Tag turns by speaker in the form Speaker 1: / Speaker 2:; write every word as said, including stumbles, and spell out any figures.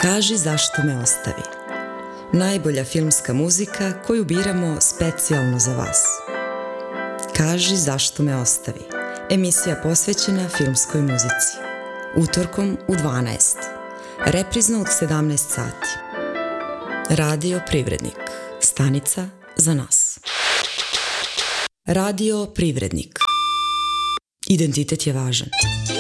Speaker 1: Kaži zašto me ostavi. Najbolja filmska muzika koju biramo specijalno za vas. Kaži zašto me ostavi. Emisija posvećena filmskoj muzici. Utorkom u dvanaest. Reprizno od sedamnaest sati. Radio Privrednik. Stanica za nas. Radio Privrednik. Identitet je važan.